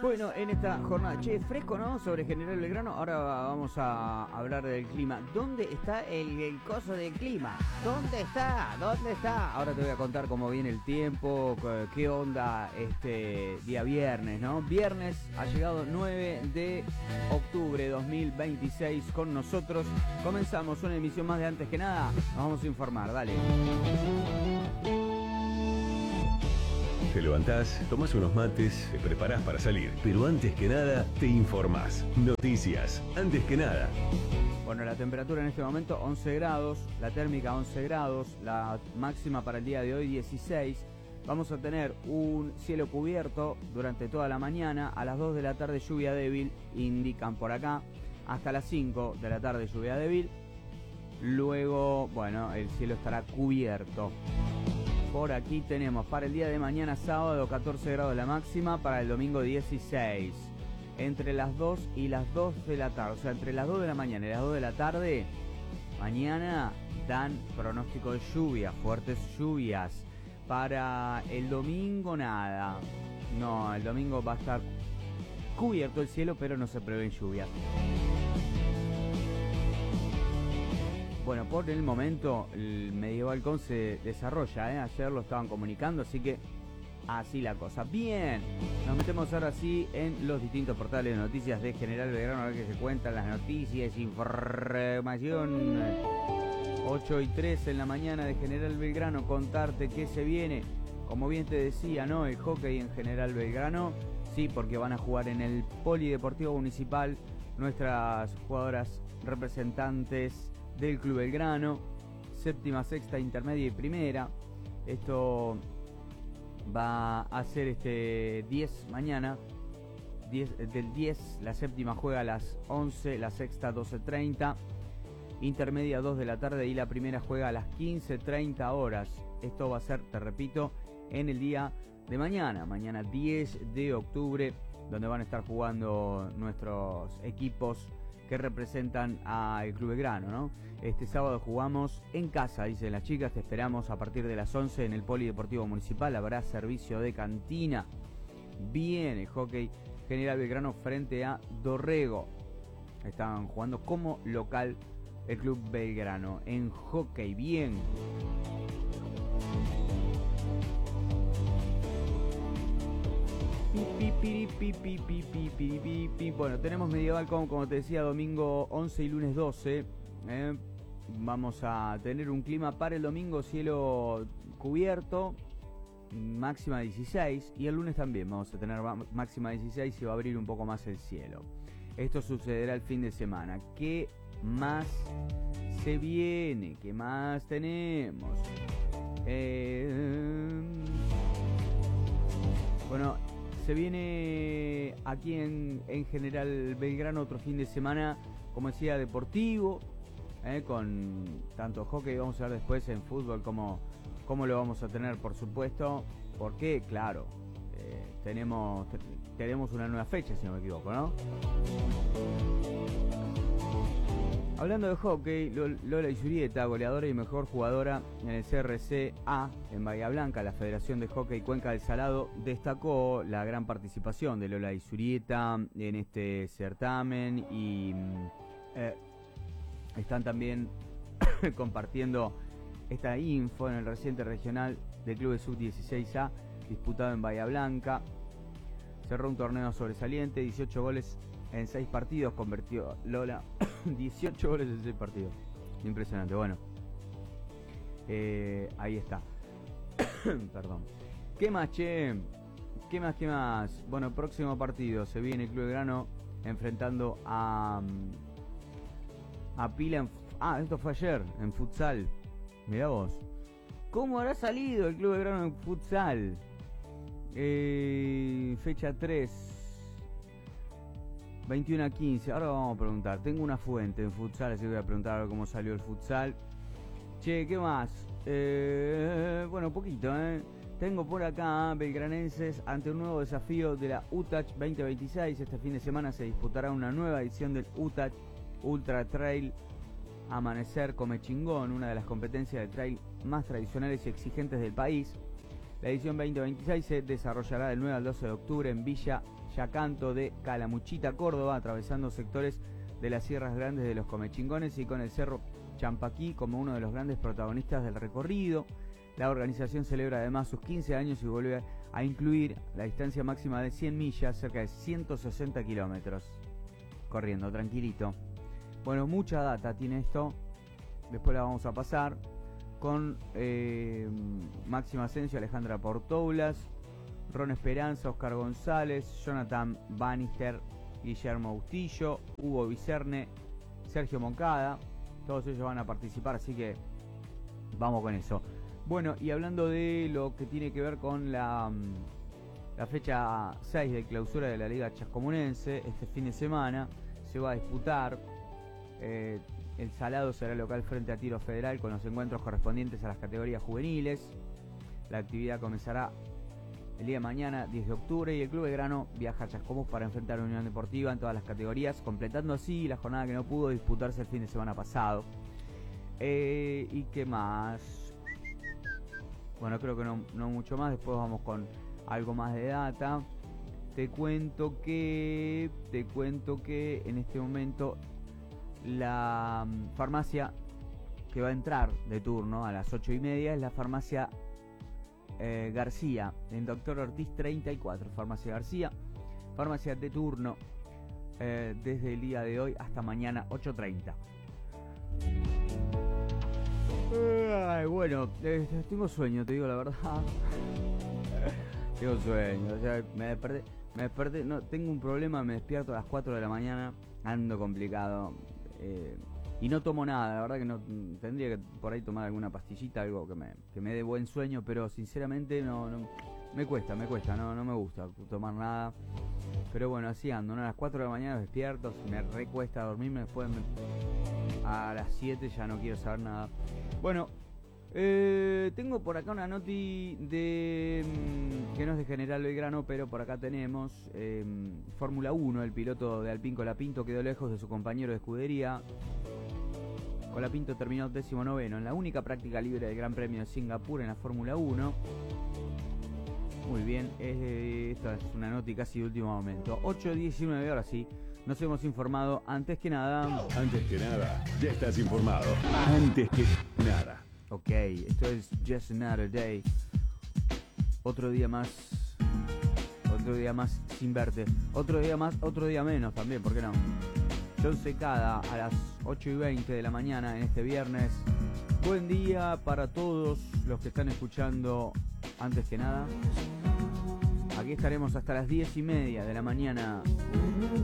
Bueno, en esta jornada, fresco, ¿no? Sobre General Belgrano. Ahora vamos a hablar del clima. ¿Dónde está el coso del clima? ¿Dónde está? ¿Dónde está? Ahora te voy a contar cómo viene el tiempo, qué onda este día viernes, ¿no? Viernes ha llegado 9 de octubre 2026 con nosotros. Comenzamos una emisión más de Antes que Nada. Nos vamos a informar, dale. Te levantás, tomás unos mates, te preparás para salir, pero antes que nada, te informás. Noticias, antes que nada. Bueno, la temperatura en este momento 11 grados, la térmica 11 grados, la máxima para el día de hoy 16. Vamos a tener un cielo cubierto durante toda la mañana, a las 2 de la tarde lluvia débil, indican por acá, hasta las 5 de la tarde lluvia débil. Luego, bueno, el cielo estará cubierto. Por aquí tenemos para el día de mañana sábado 14 grados la máxima, para el domingo 16. Entre las 2 y las 2 de la tarde, o sea, entre las 2 de la mañana y las 2 de la tarde, mañana dan pronóstico de lluvia, fuertes lluvias. Para el domingo nada. No, el domingo va a estar cubierto el cielo, pero no se prevén lluvias. Bueno, por el momento el Medievalcon se desarrolla, ayer lo estaban comunicando, así que así la cosa. Bien, nos metemos ahora sí en los distintos portales de noticias de General Belgrano, a ver qué se cuentan las noticias, información. 8:03 en la mañana de General Belgrano, contarte qué se viene. Como bien te decía, ¿no? El hockey en General Belgrano, sí, porque van a jugar en el Polideportivo Municipal nuestras jugadoras representantes del Club Belgrano, séptima, sexta, intermedia y primera. Esto va a ser 10 mañana, del 10, la séptima juega a las 11, la sexta 12:30, intermedia 2 de la tarde y la primera juega a las 15:30 horas. Esto va a ser, te repito, en el día de mañana, mañana 10 de octubre, donde van a estar jugando nuestros equipos que representan al Club Belgrano, ¿no? Este sábado jugamos en casa, dicen las chicas, te esperamos a partir de las 11 en el Polideportivo Municipal, habrá servicio de cantina. Bien, el hockey General Belgrano frente a Dorrego. Estaban jugando como local el Club Belgrano en hockey, bien. Bueno, tenemos Medievalcon, como te decía, domingo 11 y lunes 12. Vamos a tener un clima para el domingo, cielo cubierto, máxima 16. Y el lunes también vamos a tener máxima 16 y va a abrir un poco más el cielo. Esto sucederá el fin de semana. ¿Qué más se viene? ¿Qué más tenemos? Bueno, se viene aquí en General Belgrano otro fin de semana, como decía, deportivo, con tanto hockey, vamos a ver después en fútbol cómo lo vamos a tener, por supuesto, porque, claro, tenemos una nueva fecha, si no me equivoco, ¿no? Hablando de hockey, Lola Isurieta, goleadora y mejor jugadora en el CRC A en Bahía Blanca, la Federación de Hockey Cuenca del Salado, destacó la gran participación de Lola Isurieta en este certamen y están también compartiendo esta info en el reciente regional del Club de Sub-16A disputado en Bahía Blanca. Cerró un torneo sobresaliente, 18 goles en 6 partidos, convirtió Lola 18 goles en 6 partidos. Impresionante, bueno. Ahí está. Perdón. ¿Qué más, che? ¿Qué más? Bueno, próximo partido. Se viene el Club Belgrano enfrentando a Pila esto fue ayer, en futsal. Mirá vos. ¿Cómo habrá salido el Club Belgrano en futsal? Fecha 3. 21-15, ahora vamos a preguntar. Tengo una fuente en futsal, así que voy a preguntar a ver cómo salió el futsal. Che, ¿qué más? Bueno, poquito, Tengo por acá belgranenses ante un nuevo desafío de la UTACH 2026. Este fin de semana se disputará una nueva edición del UTACH Ultra Trail Amanecer Come Chingón, una de las competencias de trail más tradicionales y exigentes del país. La edición 2026 se desarrollará del 9 al 12 de octubre en Villa Yacanto de Calamuchita, Córdoba, atravesando sectores de las Sierras Grandes de los Comechingones y con el Cerro Champaquí como uno de los grandes protagonistas del recorrido. La organización celebra además sus 15 años y vuelve a incluir la distancia máxima de 100 millas, cerca de 160 kilómetros. Corriendo, tranquilito. Bueno, mucha data tiene esto. Después la vamos a pasar con Máximo Asensio, Alejandra Portoulas, Ron Esperanza, Oscar González, Jonathan Bannister, Guillermo Bustillo, Hugo Vicerne, Sergio Moncada. Todos ellos van a participar, así que vamos con eso. Bueno, y hablando de lo que tiene que ver con la fecha 6 de clausura de la Liga Chascomunense, este fin de semana se va a disputar. El Salado será local frente a Tiro Federal con los encuentros correspondientes a las categorías juveniles. La actividad comenzará el día de mañana, 10 de octubre, y el Club Belgrano viaja a Chascomús para enfrentar a Unión Deportiva en todas las categorías, completando así la jornada que no pudo disputarse el fin de semana pasado. ¿Y qué más? Bueno, creo que no mucho más. Después vamos con algo más de data. Te cuento que en este momento la farmacia que va a entrar de turno a las 8:30 es la farmacia García, en Doctor Ortiz 34, farmacia García, farmacia de turno desde el día de hoy hasta mañana 8:30. Bueno, tengo sueño, te digo la verdad. Tengo sueño, o sea, me desperté, no, tengo un problema, me despierto a las 4 de la mañana, ando complicado. Y no tomo nada, la verdad que no tendría que por ahí tomar alguna pastillita, algo que me dé buen sueño, pero sinceramente no me cuesta, no me gusta tomar nada. Pero bueno, así ando, ¿no? A las 4 de la mañana despierto, me recuesta dormirme, después a las 7 ya no quiero saber nada. Bueno, tengo por acá una noti de que no es de General Belgrano, pero por acá tenemos Fórmula 1, el piloto de Alpine Colapinto quedó lejos de su compañero de escudería. Colapinto terminó 19º en la única práctica libre del Gran Premio de Singapur en la Fórmula 1. Muy bien, esta es una noti casi de último momento. 8:19, ahora sí, nos hemos informado antes que nada. Antes que nada, ya estás informado. Antes que nada. Ok, esto es Just Another Day. Otro día más sin verte. Otro día más, otro día menos también, ¿por qué no? John Secada a las 8:20 de la mañana en este viernes. Buen día para todos los que están escuchando antes que nada. Aquí estaremos hasta las 10:30 de la mañana.